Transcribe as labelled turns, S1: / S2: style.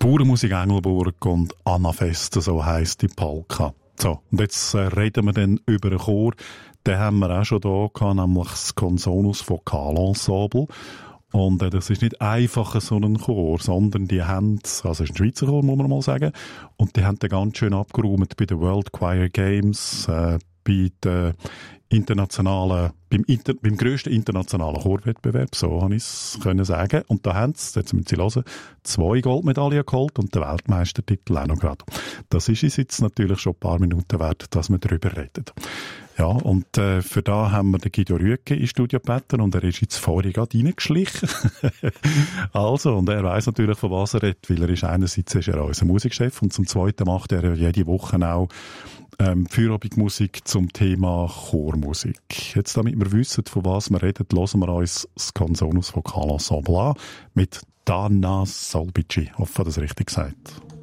S1: Bauernmusik Engelburg und Annafest, so heisst die Polka. So, und jetzt reden wir dann über einen Chor, den haben wir auch schon da gehabt, nämlich das Consonus Vokalensemble. Und das ist nicht einfach so ein Chor, sondern die haben, also es ist ein Schweizer Chor, muss man mal sagen, und die haben den ganz schön abgeräumt bei den World Choir Games, bei den internationalen, beim grössten internationalen Chorwettbewerb, so habe ich es können sagen. Und da haben sie, jetzt müssen Sie hören, 2 Goldmedaillen geholt und den Weltmeistertitel auch noch gerade. Das ist uns jetzt natürlich schon ein paar Minuten wert, dass wir darüber reden. Ja, und für da haben wir den Guido Rüegge ins Studio gebeten und er ist jetzt vorhin gerade reingeschlichen. Also, und er weiss natürlich, von was er redet, weil er ist einerseits ist er unser Musikchef und zum Zweiten macht er jede Woche auch Feierabendmusik zum Thema Chormusik. Jetzt, damit wir wissen, von was wir reden, hören wir uns das Consonus Vokalensemble an mit Dana Solbici. Ich hoffe, das richtig gesagt.